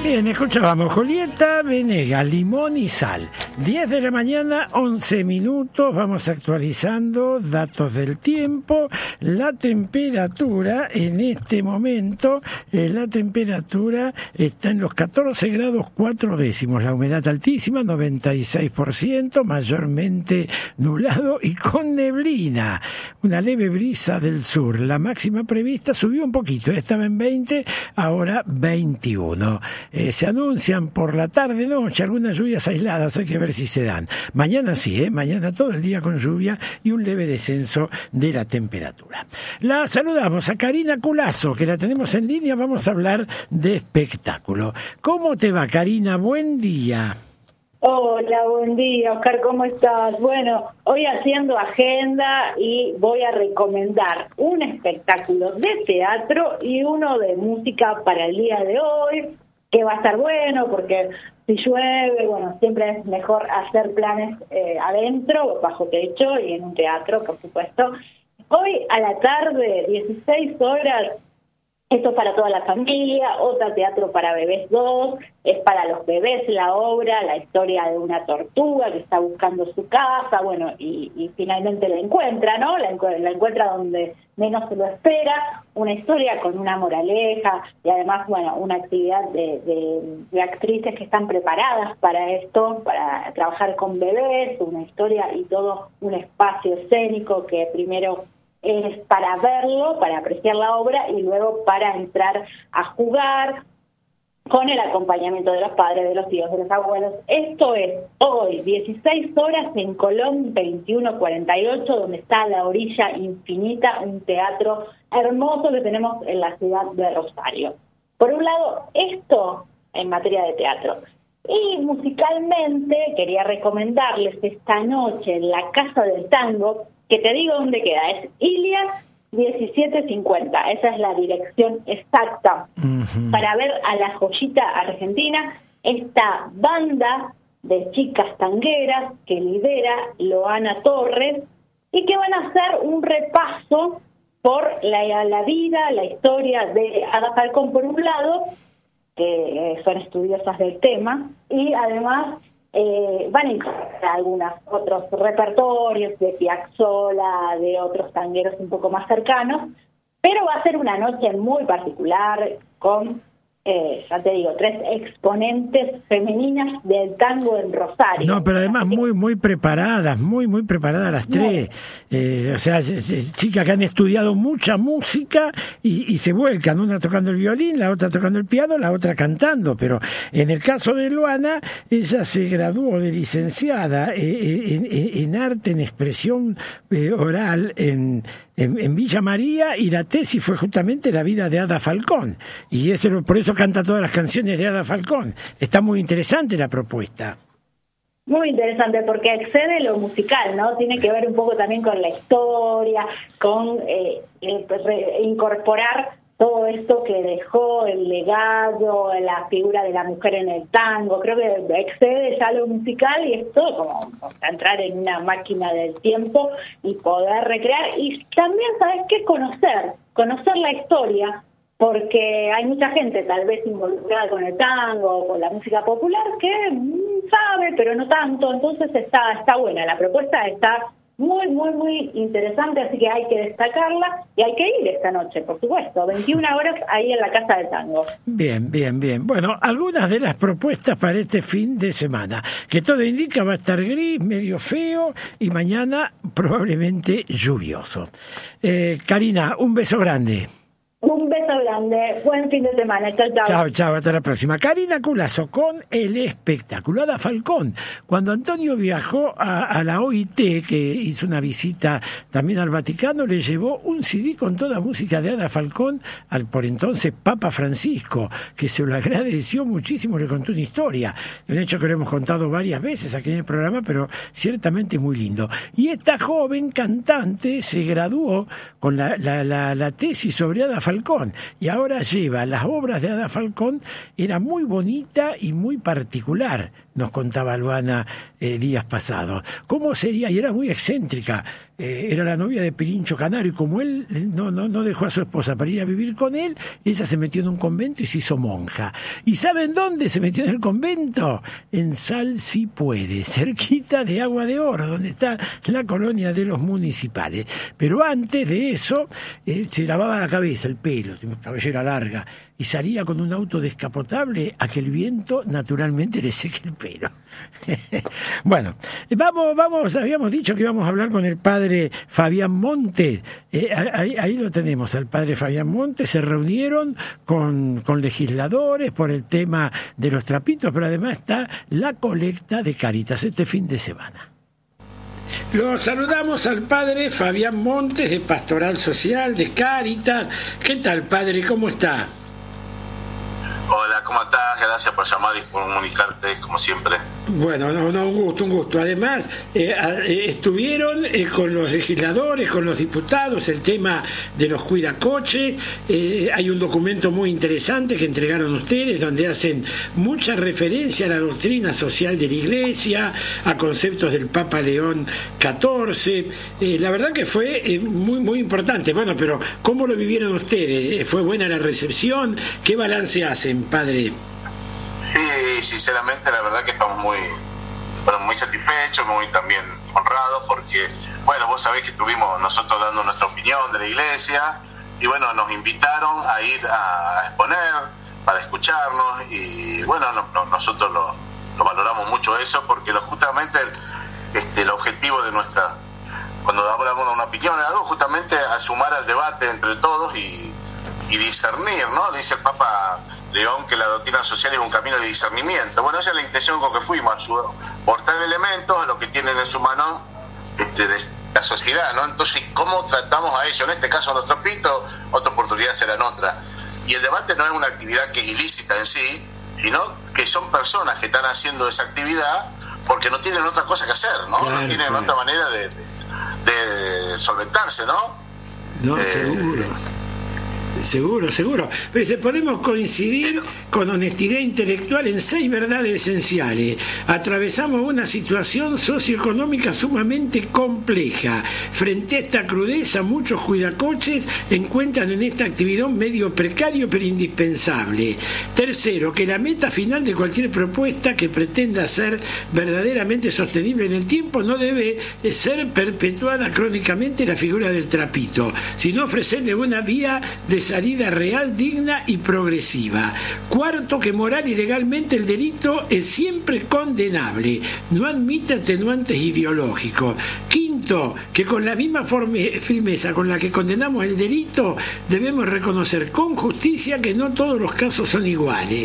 Bien, escuchábamos Julieta Venegas, Limón y Sal. 10 de la mañana, 11 minutos. Vamos actualizando datos del tiempo. La temperatura en este momento, la temperatura está en los 14 grados 4 décimos. La humedad altísima, 96%, mayormente nublado y con neblina. Una leve brisa del sur. La máxima prevista subió un poquito. Estaba en 20, ahora 21. Se anuncian por la tarde-noche algunas lluvias aisladas, hay que ver si se dan. Mañana sí, mañana todo el día con lluvia y un leve descenso de la temperatura. La saludamos a Karina Culazo, que la tenemos en línea, vamos a hablar de espectáculo. ¿Cómo te va, Karina? Buen día. Hola, buen día, Oscar, ¿cómo estás? Bueno, hoy haciendo agenda y voy a recomendar un espectáculo de teatro y uno de música para el día de hoy, que va a estar bueno porque si llueve, bueno, siempre es mejor hacer planes adentro, bajo techo y en un teatro, por supuesto. Hoy a la tarde, 16 horas, esto es para toda la familia, otra Teatro para Bebés 2, es para los bebés la obra, la historia de una tortuga que está buscando su casa, bueno, y finalmente la encuentra, ¿no? La encuentra donde menos se lo espera, una historia con una moraleja y además, bueno, una actividad de actrices que están preparadas para esto, para trabajar con bebés, una historia y todo un espacio escénico que primero es para verlo, para apreciar la obra y luego para entrar a jugar con el acompañamiento de los padres, de los tíos, de los abuelos. Esto es hoy, 16 horas en Colón 2148, donde está La Orilla Infinita, un teatro hermoso que tenemos en la ciudad de Rosario. Por un lado, esto en materia de teatro. Y musicalmente quería recomendarles esta noche en la Casa del Tango, que te digo dónde queda, es Ilias 1750, esa es la dirección exacta para ver a la joyita argentina, esta banda de chicas tangueras que lidera Loana Torres y que van a hacer un repaso por la vida, la historia de Ada Falcón por un lado, que son estudiosas del tema, y además van a encontrar algunos otros repertorios de Piazzolla, de otros tangueros un poco más cercanos, pero va a ser una noche muy particular con, ya te digo, 3 exponentes femeninas del tango en Rosario. No, pero además muy preparadas, muy preparadas las tres. O sea, chicas que han estudiado mucha música y se vuelcan, una tocando el violín, la otra tocando el piano, la otra cantando. Pero en el caso de Loana, ella se graduó de licenciada en arte, en expresión oral en Villa María, y la tesis fue justamente la vida de Ada Falcón. Y por eso canta todas las canciones de Ada Falcón. Está muy interesante la propuesta. Muy interesante porque excede lo musical, ¿no? Tiene que ver un poco también con la historia, con incorporar todo esto que dejó el legado, la figura de la mujer en el tango. Creo que excede ya lo musical y es todo como entrar en una máquina del tiempo y poder recrear. Y también, ¿sabes qué? Conocer la historia, porque hay mucha gente tal vez involucrada con el tango o con la música popular que sabe, pero no tanto. Entonces está buena, la propuesta está muy interesante, así que hay que destacarla y hay que ir esta noche, por supuesto, 21 horas ahí en la Casa del Tango. Bien. Bueno, algunas de las propuestas para este fin de semana, que todo indica va a estar gris, medio feo y mañana probablemente lluvioso. Karina, un beso grande. Un beso grande, buen fin de semana, chao, hasta la próxima. Karina Culazo con el espectáculo. Ada Falcón, cuando Antonio viajó a la OIT, que hizo una visita también al Vaticano, le llevó un CD con toda música de Ada Falcón al por entonces Papa Francisco, que se lo agradeció muchísimo, le contó una historia, un hecho que lo hemos contado varias veces aquí en el programa, pero ciertamente muy lindo. Y esta joven cantante se graduó con la tesis sobre Ada Falcón. y ahora lleva las obras de Ada Falcón. Era muy bonita y muy particular, nos contaba Luana días pasados. ¿Cómo sería? Y era muy excéntrica. Era la novia de Pirincho Canario, y como él no dejó a su esposa para ir a vivir con él, ella se metió en un convento y se hizo monja. ¿Y saben dónde se metió en el convento? En Sal Si Puede, cerquita de Agua de Oro, donde está la colonia de los municipales. Pero antes de eso, se lavaba la cabeza, el pelo, cabellera larga, y salía con un auto descapotable a que el viento naturalmente le seque el pelo. Bueno, vamos, habíamos dicho que íbamos a hablar con el padre Fabián Montes. Ahí lo tenemos, al padre Fabián Montes. Se reunieron con legisladores por el tema de los trapitos, pero además está la colecta de Cáritas este fin de semana. Lo saludamos al padre Fabián Montes, de Pastoral Social, de Cáritas. ¿Qué tal, padre? ¿Cómo está? Hola, ¿cómo estás? Gracias por llamar y por comunicarte, como siempre. Bueno, un gusto. Además, estuvieron con los legisladores, con los diputados, el tema de los cuidacoches. Hay un documento muy interesante que entregaron ustedes, donde hacen mucha referencia a la doctrina social de la Iglesia, a conceptos del Papa León XIV. La verdad que fue muy importante. Bueno, pero ¿cómo lo vivieron ustedes? ¿Fue buena la recepción? ¿Qué balance hacen, padre? Sí, sinceramente la verdad que estamos muy satisfechos, muy también honrados, porque bueno, vos sabés que estuvimos nosotros dando nuestra opinión de la Iglesia y bueno, nos invitaron a ir a exponer para escucharnos y bueno, nosotros lo valoramos mucho eso, porque justamente el objetivo de nuestra, cuando hablamos de una opinión, es algo justamente a sumar al debate entre todos y discernir, ¿no? Dice el Papa León que la doctrina social es un camino de discernimiento. Bueno, esa es la intención con que fuimos, aportar elementos a lo que tienen en su mano de la sociedad, ¿no? Entonces, ¿cómo tratamos a ellos? En este caso, los trapitos, otra oportunidad serán otra. Y el debate no es una actividad que es ilícita en sí, sino que son personas que están haciendo esa actividad porque no tienen otra cosa que hacer, ¿no? Claro, no tienen otra manera de solventarse, ¿no? No, Seguro. Pero podemos coincidir con honestidad intelectual en 6 verdades esenciales. Atravesamos una situación socioeconómica sumamente compleja. Frente a esta crudeza, muchos cuidacoches encuentran en esta actividad un medio precario pero indispensable. Tercero, que la meta final de cualquier propuesta que pretenda ser verdaderamente sostenible en el tiempo no debe ser perpetuada crónicamente la figura del trapito, sino ofrecerle una vía de salida real, digna y progresiva. Cuarto, que moral y legalmente el delito es siempre condenable, no admite atenuantes ideológicos. Quinto, que con la misma firmeza con la que condenamos el delito, debemos reconocer con justicia que no todos los casos son iguales.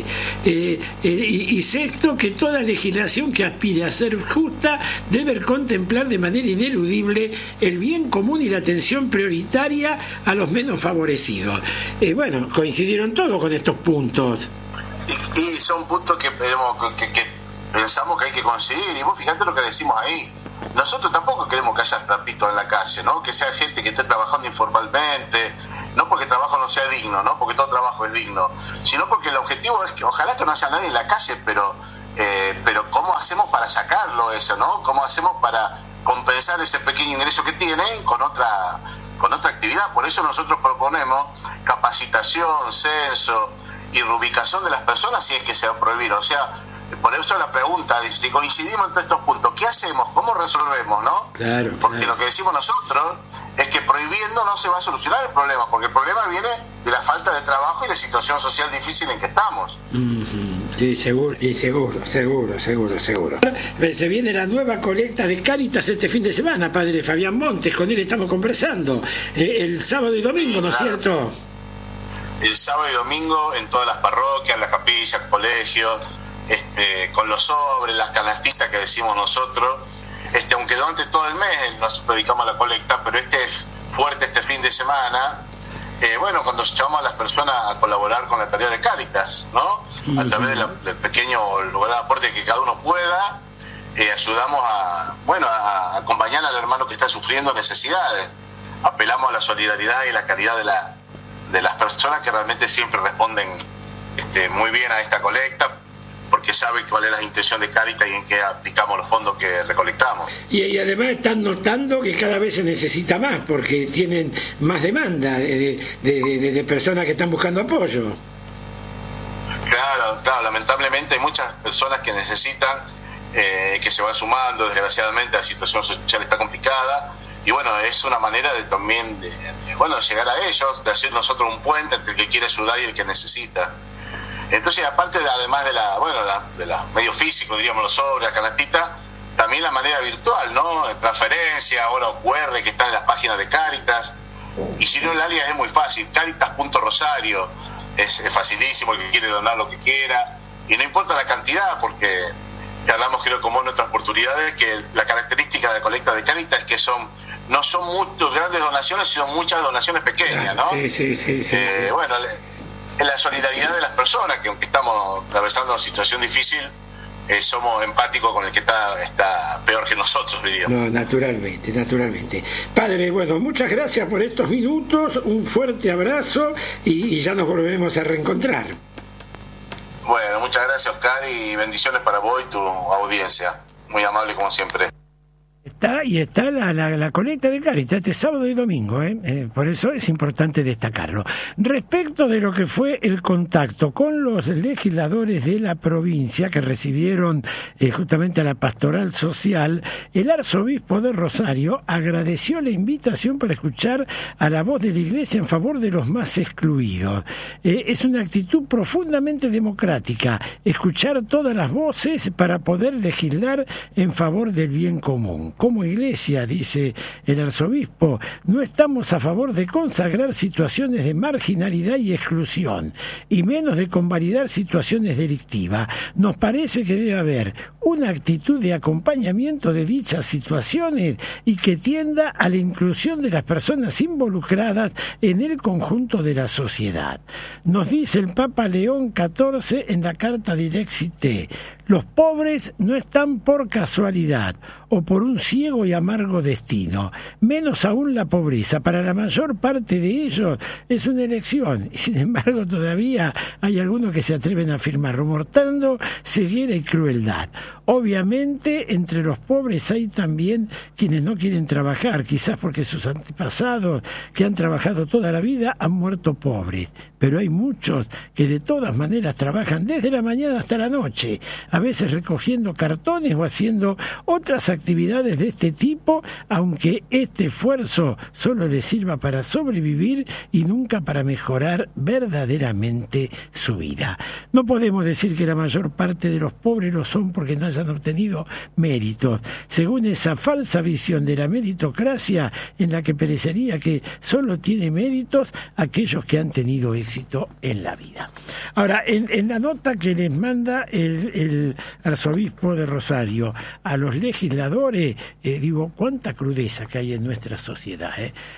Y sexto, que toda legislación que aspire a ser justa debe contemplar de manera ineludible el bien común y la atención prioritaria a los menos favorecidos. Bueno, coincidieron todos con estos puntos. Y son puntos que pensamos que hay que conseguir. Y vos fíjate lo que decimos ahí. Nosotros tampoco queremos que haya trapitos en la calle, ¿no? Que sea gente que esté trabajando informalmente, no porque el trabajo no sea digno, ¿no? Porque todo trabajo es digno, sino porque el objetivo es que ojalá que no haya nadie en la calle, pero ¿cómo hacemos para sacarlo eso, ¿no? ¿Cómo hacemos para compensar ese pequeño ingreso que tienen con otra actividad? Por eso nosotros proponemos capacitación, censo y reubicación de las personas si es que se va a prohibir. O sea, por eso la pregunta, si coincidimos entre estos puntos, ¿qué hacemos? ¿Cómo resolvemos, no? Claro. Porque lo que decimos nosotros es que prohibiendo no se va a solucionar el problema, porque el problema viene de la falta de trabajo y la situación social difícil en que estamos. Sí, seguro. Se viene la nueva colecta de Cáritas este fin de semana, padre Fabián Montes, con él estamos conversando, el sábado y domingo, ¿no es cierto? El sábado y domingo en todas las parroquias, las capillas, colegios, con los sobres, las canastitas que decimos nosotros, aunque durante todo el mes nos dedicamos a la colecta, pero es fuerte este fin de semana. Bueno, cuando llamamos a las personas a colaborar con la tarea de Cáritas, ¿no? A través del pequeño lugar de aporte que cada uno pueda, ayudamos a acompañar al hermano que está sufriendo necesidades. Apelamos a la solidaridad y la caridad las personas que realmente siempre responden muy bien a esta colecta, porque saben cuál es la intención de Cáritas y en qué aplicamos los fondos que recolectamos. Y además están notando que cada vez se necesita más, porque tienen más demanda de personas que están buscando apoyo. Claro, lamentablemente hay muchas personas que necesitan, que se van sumando. Desgraciadamente la situación social está complicada, y bueno, es una manera de también de llegar a ellos, de hacer nosotros un puente entre el que quiere ayudar y el que necesita. Entonces, aparte además de la medio físico, diríamos, los sobres, la canastita, también la manera virtual, ¿no? Transferencia, ahora QR, que están en las páginas de Cáritas, y si no, el alias es muy fácil, Cáritas.Rosario, es facilísimo, el que quiere donar lo que quiera, y no importa la cantidad, porque hablamos, creo, como en otras oportunidades, que la característica de la colecta de Cáritas es que no son muchas grandes donaciones, sino muchas donaciones pequeñas, ¿no? Sí. Bueno, en la solidaridad de las personas, que aunque estamos atravesando una situación difícil, somos empáticos con el que está peor que nosotros, diríamos. No, naturalmente. Padre, bueno, muchas gracias por estos minutos, un fuerte abrazo y ya nos volveremos a reencontrar. Bueno, muchas gracias, Oscar, y bendiciones para vos y tu audiencia. Muy amable como siempre. Está la colecta de Cáritas este sábado y domingo, por eso es importante destacarlo. Respecto de lo que fue el contacto con los legisladores de la provincia que recibieron justamente a la pastoral social, el arzobispo de Rosario agradeció la invitación para escuchar a la voz de la Iglesia en favor de los más excluidos. Es una actitud profundamente democrática, escuchar todas las voces para poder legislar en favor del bien común. Como Iglesia, dice el arzobispo, no estamos a favor de consagrar situaciones de marginalidad y exclusión, y menos de convalidar situaciones delictivas. Nos parece que debe haber una actitud de acompañamiento de dichas situaciones y que tienda a la inclusión de las personas involucradas en el conjunto de la sociedad. Nos dice el Papa León XIV en la carta Dilexite: los pobres no están por casualidad o por un ciego y amargo destino, menos aún la pobreza. Para la mayor parte de ellos es una elección, y sin embargo todavía hay algunos que se atreven a afirmar, remontando ceguera y crueldad. Obviamente entre los pobres hay también quienes no quieren trabajar, quizás porque sus antepasados que han trabajado toda la vida han muerto pobres, pero hay muchos que de todas maneras trabajan desde la mañana hasta la noche, a veces recogiendo cartones o haciendo otras actividades de este tipo, aunque este esfuerzo solo les sirva para sobrevivir y nunca para mejorar verdaderamente su vida. No podemos decir que la mayor parte de los pobres lo son porque no hayan obtenido méritos, según esa falsa visión de la meritocracia en la que parecería que solo tiene méritos aquellos que han tenido éxito en la vida. Ahora, en la nota que les manda el arzobispo de Rosario a los legisladores, digo, cuánta crudeza que hay en nuestra sociedad,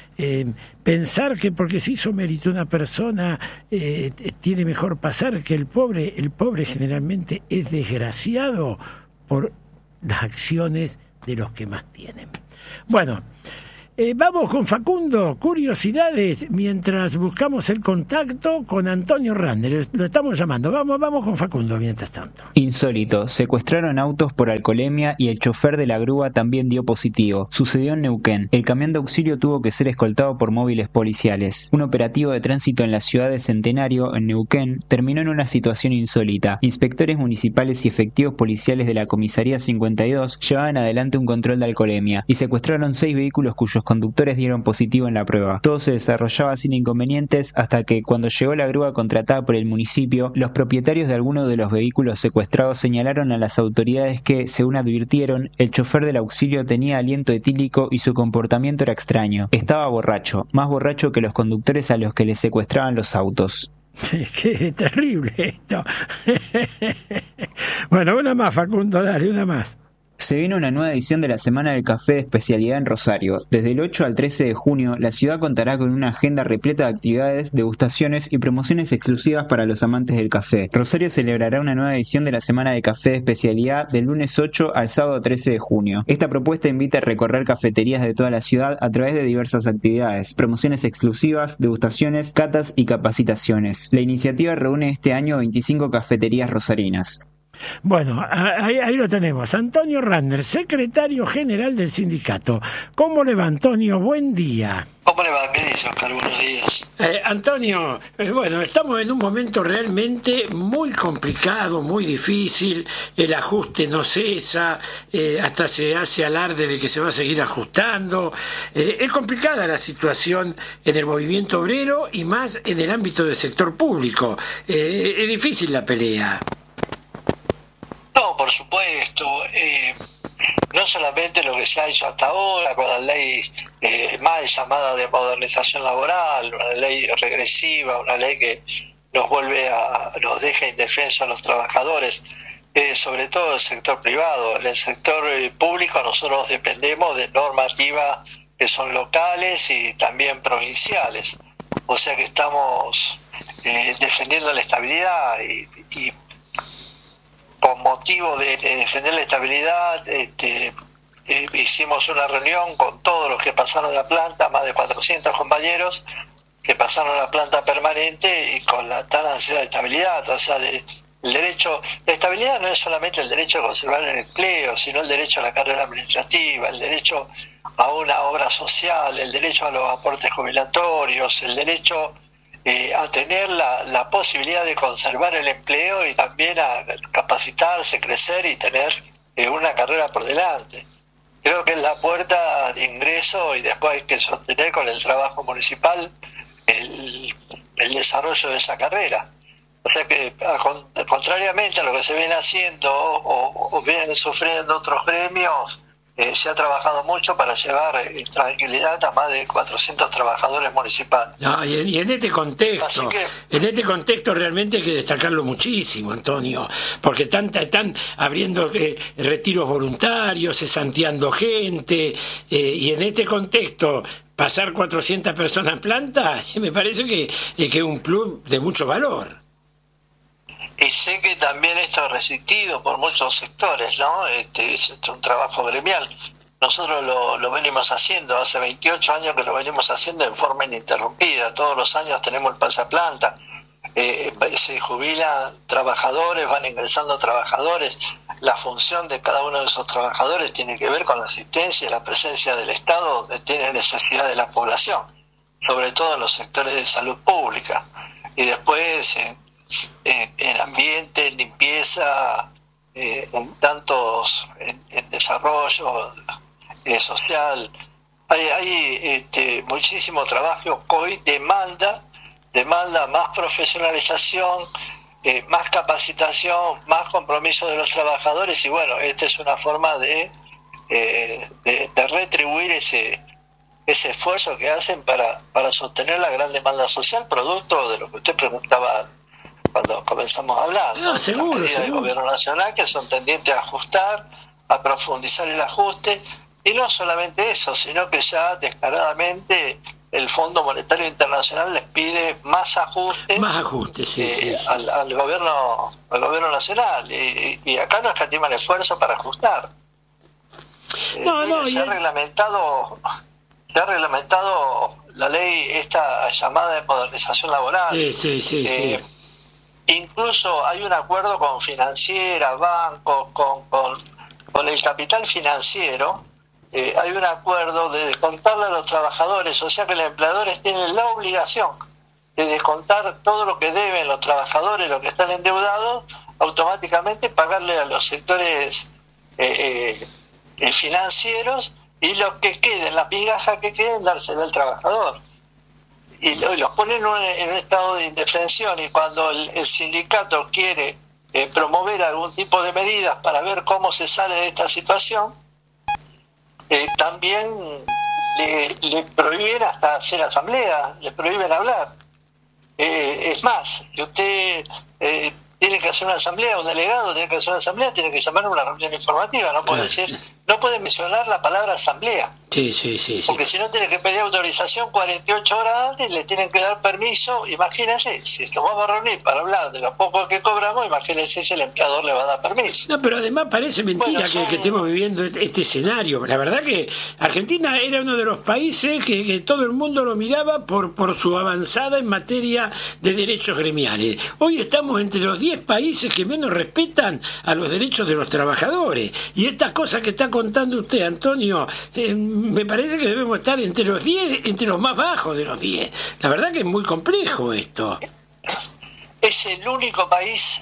pensar que porque se hizo mérito una persona tiene mejor pasar, que el pobre generalmente es desgraciado por las acciones de los que más tienen. Bueno, vamos con Facundo, curiosidades, mientras buscamos el contacto con Antonio Rander. Lo estamos llamando. Vamos con Facundo mientras tanto. Insólito, secuestraron autos por alcoholemia y el chofer de la grúa también dio positivo. Sucedió en Neuquén. El camión de auxilio tuvo que ser escoltado por móviles policiales. Un operativo de tránsito en la ciudad de Centenario, en Neuquén, terminó en una situación insólita. Inspectores municipales y efectivos policiales de la comisaría 52 llevaban adelante un control de alcoholemia y secuestraron 6 vehículos cuyos conductores dieron positivo en la prueba. Todo se desarrollaba sin inconvenientes hasta que, cuando llegó la grúa contratada por el municipio, los propietarios de algunos de los vehículos secuestrados señalaron a las autoridades que, según advirtieron, el chofer del auxilio tenía aliento etílico y su comportamiento era extraño. Estaba borracho, más borracho que los conductores a los que les secuestraban los autos. Qué terrible esto. Bueno, una más, Facundo, dale, una más. Se viene una nueva edición de la Semana del Café de Especialidad en Rosario. Desde el 8 al 13 de junio, la ciudad contará con una agenda repleta de actividades, degustaciones y promociones exclusivas para los amantes del café. Rosario celebrará una nueva edición de la Semana de Café de Especialidad del lunes 8 al sábado 13 de junio. Esta propuesta invita a recorrer cafeterías de toda la ciudad a través de diversas actividades, promociones exclusivas, degustaciones, catas y capacitaciones. La iniciativa reúne este año 25 cafeterías rosarinas. Bueno, ahí lo tenemos. Antonio Randner, secretario general del sindicato. ¿Cómo le va, Antonio? Buen día. ¿Cómo le va? ¿Qué dice, Oscar? Buenos días. Antonio, bueno, estamos en un momento realmente muy complicado, muy difícil. El ajuste no cesa, hasta se hace alarde de que se va a seguir ajustando. Es complicada la situación en el movimiento obrero y más en el ámbito del sector público. Es difícil la pelea. No, por supuesto. No solamente lo que se ha hecho hasta ahora con la ley mal llamada de modernización laboral, una ley regresiva, una ley que nos deja indefensos a los trabajadores, sobre todo el sector privado. En el sector público nosotros dependemos de normativas que son locales y también provinciales. O sea que estamos defendiendo la estabilidad y con motivo de defender la estabilidad, hicimos una reunión con todos los que pasaron la planta, más de 400 compañeros que pasaron la planta permanente y con la tan ansiedad de estabilidad. O sea, el derecho, la estabilidad no es solamente el derecho a conservar el empleo, sino el derecho a la carrera administrativa, el derecho a una obra social, el derecho a los aportes jubilatorios, el derecho a tener la posibilidad de conservar el empleo y también a capacitarse, crecer y tener una carrera por delante. Creo que es la puerta de ingreso y después hay que sostener con el trabajo municipal el desarrollo de esa carrera. O sea que, contrariamente a lo que se viene haciendo o vienen sufriendo otros gremios, se ha trabajado mucho para llevar tranquilidad a más de 400 trabajadores municipales. No, y en este contexto realmente hay que destacarlo muchísimo, Antonio, porque están abriendo retiros voluntarios, cesanteando gente, y en este contexto pasar 400 personas en planta, me parece que es un plus de mucho valor. Y sé que también esto es resistido por muchos sectores, ¿no? Es un trabajo gremial. Nosotros lo venimos haciendo, hace 28 años que lo venimos haciendo en forma ininterrumpida. Todos los años tenemos el pasaplanta. Se jubilan trabajadores, van ingresando trabajadores. La función de cada uno de esos trabajadores tiene que ver con la asistencia y la presencia del Estado donde tiene necesidad de la población, sobre todo en los sectores de salud pública. Y después en ambiente, en limpieza, en desarrollo social. Hay muchísimo trabajo. COVID demanda más profesionalización, más capacitación, más compromiso de los trabajadores y bueno, esta es una forma de retribuir ese esfuerzo que hacen para sostener la gran demanda social, producto de lo que usted preguntaba cuando comenzamos a hablar, ¿no? Seguro, las medidas del gobierno nacional que son tendientes a ajustar, a profundizar el ajuste, y no solamente eso, sino que ya descaradamente el Fondo Monetario Internacional les pide más ajustes sí. Al gobierno nacional, y acá no escatiman esfuerzo para ajustar. Se ha reglamentado la ley esta llamada de modernización laboral. Sí. Incluso hay un acuerdo con financieras, bancos, con el capital financiero. Hay un acuerdo de descontarle a los trabajadores, o sea que los empleadores tienen la obligación de descontar todo lo que deben los trabajadores, los que están endeudados, automáticamente pagarle a los sectores financieros y lo que quede, la migaja que quede, dársela al trabajador. Y los ponen en un estado de indefensión, y cuando el sindicato quiere promover algún tipo de medidas para ver cómo se sale de esta situación, también le prohíben hasta hacer asamblea, le prohíben hablar. Es más, que usted tiene que que hacer una asamblea, un delegado tiene que hacer una asamblea, tiene que llamar a una reunión informativa, no puede decir, no puede mencionar la palabra asamblea. Sí. Porque si no tiene que pedir autorización 48 horas antes, le tienen que dar permiso. Imagínense, si nos vamos a reunir para hablar de lo poco que cobramos, imagínense si el empleador le va a dar permiso. No, pero además parece mentira que estemos viviendo este escenario. La verdad que Argentina era uno de los países que todo el mundo lo miraba por su avanzada en materia de derechos gremiales. Hoy estamos entre los 10 países que menos respetan a los derechos de los trabajadores. Y estas cosas que está contando usted, Antonio, me parece que debemos estar entre los 10, entre los más bajos de los 10. La verdad que es muy complejo esto. Es el único país.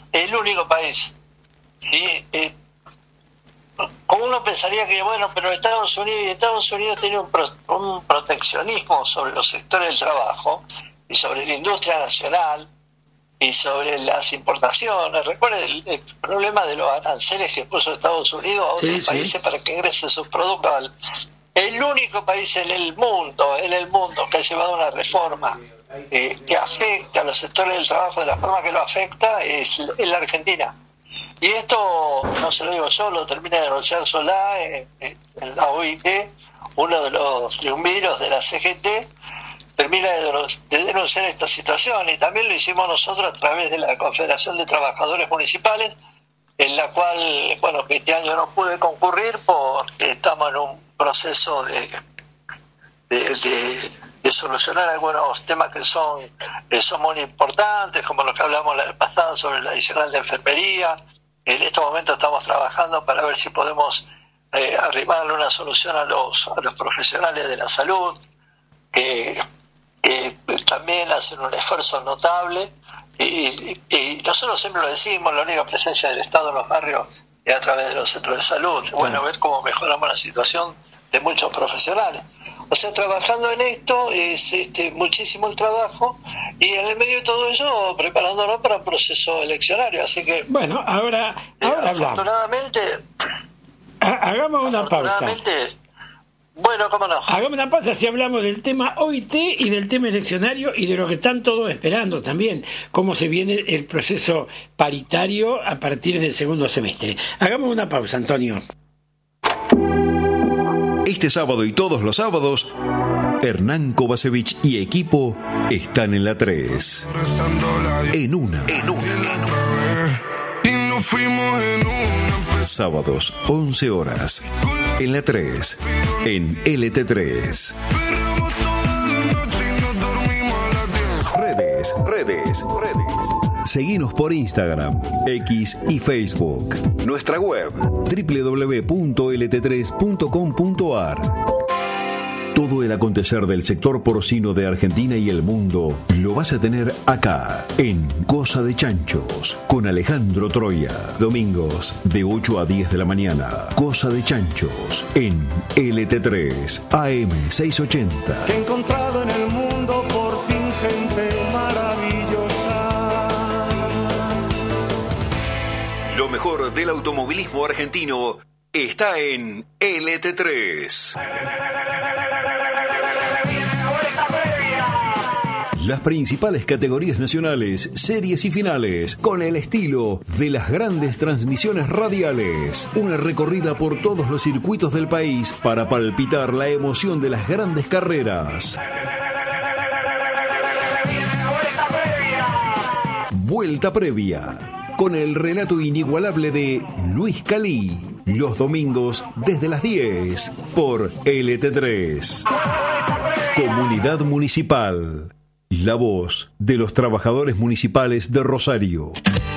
Y, como uno pensaría que, bueno, pero Estados Unidos tiene un proteccionismo sobre los sectores del trabajo y sobre la industria nacional y sobre las importaciones. Recuerden el problema de los aranceles que puso Estados Unidos a otros países para que ingresen sus productos. El único país en el mundo que ha llevado una reforma que afecta a los sectores del trabajo de la forma que lo afecta es la Argentina. Y esto no se lo digo yo, lo termina de denunciar Solá en la OIT, uno de los triunviros de la CGT, termina de denunciar esta situación, y también lo hicimos nosotros a través de la Confederación de Trabajadores Municipales, en la cual, bueno, que este año no pude concurrir porque estamos en un proceso de solucionar algunos temas que son muy importantes, como lo que hablamos la vez pasada sobre la adicional de enfermería. En estos momentos estamos trabajando para ver si podemos arrimarle una solución a los profesionales de la salud, que también hacen un esfuerzo notable, y nosotros siempre lo decimos, la única presencia del Estado en los barrios es a través de los centros de salud. Bueno, ver cómo mejoramos la situación de muchos profesionales. O sea, trabajando en esto es muchísimo el trabajo, y en el medio de todo ello preparándonos para un proceso eleccionario. Así que, bueno, ahora hablamos. Afortunadamente, hagamos una pausa. Bueno, cómo no. Hagamos una pausa si hablamos del tema OIT y del tema eleccionario y de lo que están todos esperando también, cómo se viene el proceso paritario a partir del segundo semestre. Hagamos una pausa, Antonio. Este sábado y todos los sábados, Hernán Kovacevic y equipo están en la 3. En una. Y nos fuimos en una. Sábados, 11 horas. En la 3. En LT3. Redes. Seguinos por Instagram, X y Facebook. Nuestra web, www.lt3.com.ar. Todo el acontecer del sector porcino de Argentina y el mundo lo vas a tener acá, en Cosa de Chanchos, con Alejandro Troya. Domingos, de 8 a 10 de la mañana. Cosa de Chanchos, en LT3, AM 680. He encontrado en el mundo por fin gente maravillosa. Lo mejor del automovilismo argentino está en LT3. Las principales categorías nacionales, series y finales, con el estilo de las grandes transmisiones radiales. Una recorrida por todos los circuitos del país para palpitar la emoción de las grandes carreras. Vuelta previa, con el relato inigualable de Luis Calí. Los domingos desde las 10 por LT3. Comunidad Municipal. La voz de los trabajadores municipales de Rosario.